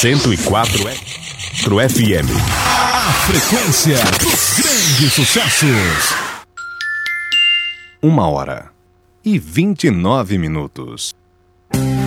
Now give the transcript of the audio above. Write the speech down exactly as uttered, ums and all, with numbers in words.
cento e quatro F M. A frequência dos grandes sucessos. Uma hora e vinte e nove minutos.